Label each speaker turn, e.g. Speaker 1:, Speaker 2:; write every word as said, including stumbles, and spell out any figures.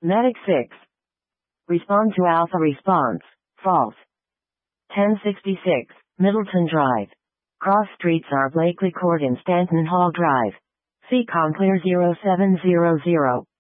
Speaker 1: Medic six. Respond to Alpha response. False. ten sixty-six, Middleton Drive. Cross streets are Blakely Court and Stanton Hall Drive. Seacon clear zero seven zero zero.